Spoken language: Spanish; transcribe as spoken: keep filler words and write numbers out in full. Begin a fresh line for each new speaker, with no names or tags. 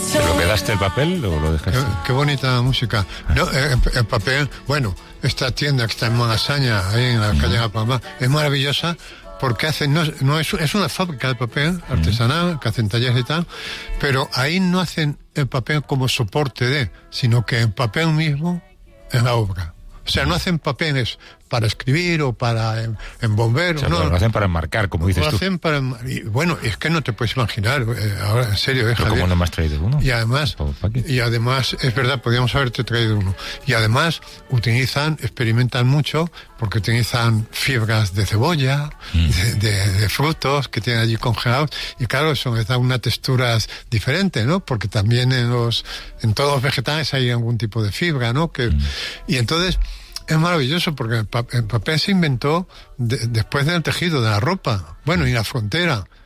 ¿Te lo quedaste el papel o lo dejaste?
Qué, qué bonita música. No, el, el papel, bueno, esta tienda que está en Malasaña, ahí en la calle de La Palma, es maravillosa porque hacen, no, no es, es una fábrica de papel artesanal, que hacen talleres y tal, pero ahí no hacen el papel como soporte de, sino que el papel mismo es la obra. O sea, no hacen papeles para escribir o para embomber.
O sea,
no,
lo hacen para enmarcar, como dices
lo
tú.
hacen para, y, bueno, es que no te puedes imaginar, eh, ahora en serio, eh,
Pero
Javier.
¿cómo no me has traído uno?
Y además, y además, es verdad, podríamos haberte traído uno. Y además, utilizan, experimentan mucho, porque utilizan fibras de cebolla, mm. de, de, de frutos que tienen allí congelados, y claro, eso les da unas texturas diferentes, ¿no? Porque también en los, en todos los vegetales hay algún tipo de fibra, ¿no? Que, mm. y entonces, es maravilloso porque el papel se inventó de, después del tejido, de la ropa, bueno, y la frontera.